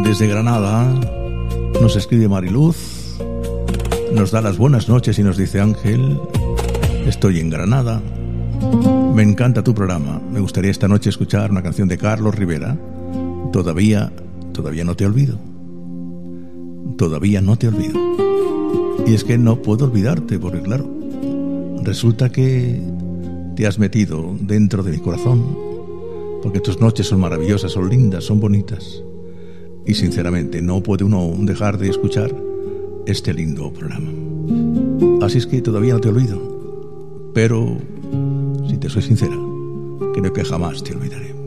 Desde Granada nos escribe Mariluz, nos da las buenas noches y nos dice: Ángel, estoy en Granada, me encanta tu programa, me gustaría esta noche escuchar una canción de Carlos Rivera, Todavía no te olvido. Todavía no te olvido. Y es que no puedo olvidarte, porque claro, resulta que te has metido dentro de mi corazón, porque tus noches son maravillosas, son lindas, son bonitas. Y sinceramente no puede uno dejar de escuchar este lindo programa. Así es que todavía no te olvido, pero si te soy sincera, creo que jamás te olvidaré.